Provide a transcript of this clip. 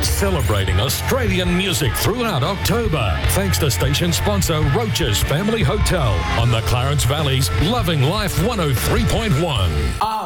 Celebrating Australian music throughout October. Thanks to station sponsor Roach's Family Hotel on the Clarence Valley's Loving Life 103.1.